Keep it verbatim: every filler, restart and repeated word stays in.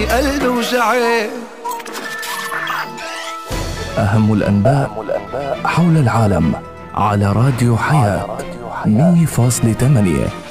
قلبي وجعان. أهم الأنباء حول العالم على راديو حياة مية فاصلة ثمانية.